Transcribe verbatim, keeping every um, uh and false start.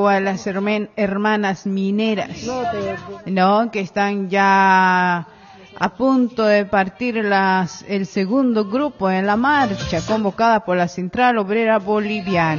saludo a las hermanas mineras, ¿no? Que están ya a punto de partir las, el segundo grupo en la marcha convocada por la Central Obrera Boliviana.